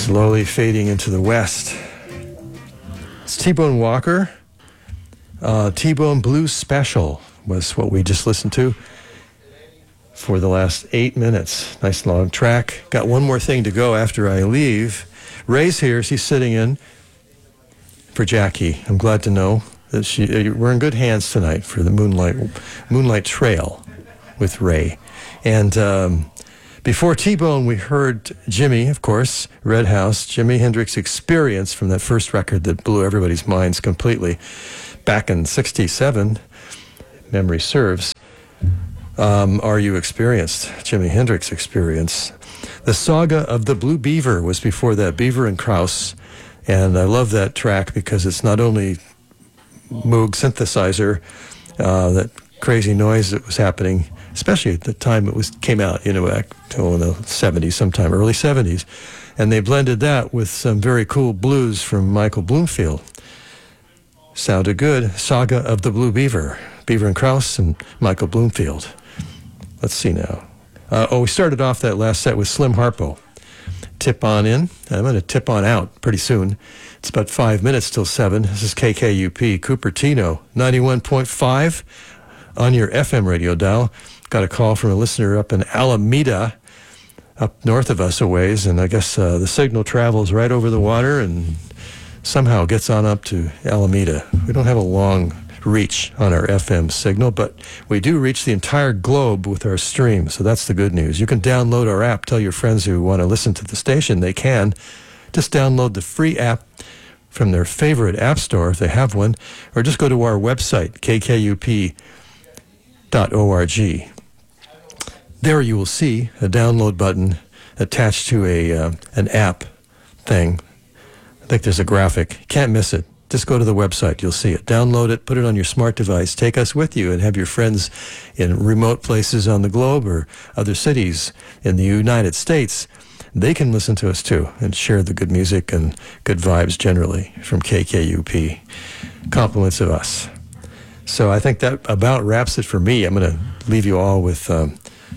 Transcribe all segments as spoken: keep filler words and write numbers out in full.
Slowly fading into the west. It's T-Bone Walker. Uh, T-Bone Blues Special was what we just listened to for the last eight minutes. Nice long track. Got one more thing to go after I leave. Ray's here. She's sitting in for Jackie. I'm glad to know that she. We're in good hands tonight for the Moonlight Moonlight Trail with Ray. And um, before T-Bone, we heard Jimmy, of course, Red House, Jimi Hendrix Experience from that first record that blew everybody's minds completely back in sixty-seven, memory serves. Um, Are You Experienced? Jimi Hendrix Experience. The Saga of the Blue Beaver was before that, Beaver and Krause. And I love that track because it's not only Moog synthesizer, uh, that crazy noise that was happening, especially at the time it was came out, you know, back in the seventies, sometime early seventies, and they blended that with some very cool blues from Michael Bloomfield. Sounded good. Saga of the Blue Beaver, Beaver and Krause and Michael Bloomfield. Let's see now. Uh, oh, we started off that last set with Slim Harpo. Tip on in. I'm going to tip on out pretty soon. It's about five minutes till seven. This is K K U P, Cupertino, ninety-one point five on your F M radio dial. Got a call from a listener up in Alameda, up north of us a ways, and I guess uh, the signal travels right over the water and somehow gets on up to Alameda. We don't have a long reach on our F M signal, but we do reach the entire globe with our stream, so that's the good news. You can download our app. Tell your friends who want to listen to the station they can. Just download the free app from their favorite app store if they have one, or just go to our website, k k u p dot org. There you will see a download button attached to a uh, an app thing. I think there's a graphic. Can't miss it. Just go to the website. You'll see it. Download it. Put it on your smart device. Take us with you and have your friends in remote places on the globe or other cities in the United States. They can listen to us too and share the good music and good vibes generally from K K U P. Compliments of us. So I think that about wraps it for me. I'm going to leave you all with um,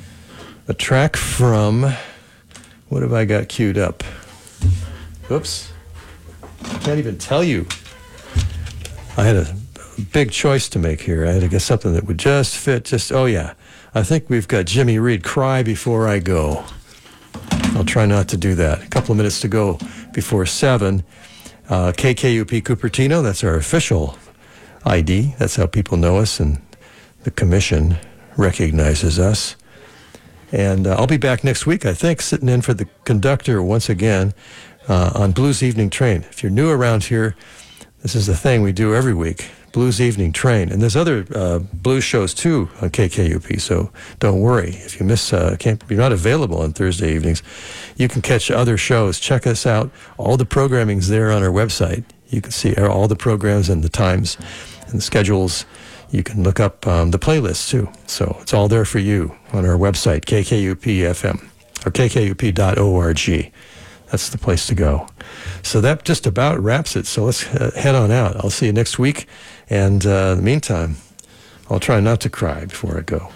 a track from, what have I got queued up? Oops. I can't even tell you. I had a big choice to make here. I had to get something that would just fit, just, oh yeah. I think we've got Jimmy Reed, Cry Before I Go. I'll try not to do that. A couple of minutes to go before seven. Uh, K K U P Cupertino, that's our official I D. That's how people know us, and the commission recognizes us. And uh, I'll be back next week, I think, sitting in for the conductor once again uh, on Blues Evening Train. If you're new around here, this is the thing we do every week, Blues Evening Train. And there's other uh, blues shows, too, on K K U P, so don't worry. If you miss, uh, can't, you're not available on Thursday evenings, you can catch other shows. Check us out. All the programming's there on our website. You can see all the programs and the times and the schedules. You can look up um, the playlists, too. So it's all there for you on our website, K K U P F M, or k k u p dot org. That's the place to go. So that just about wraps it. So let's uh, head on out. I'll see you next week. And uh, in the meantime, I'll try not to cry before I go.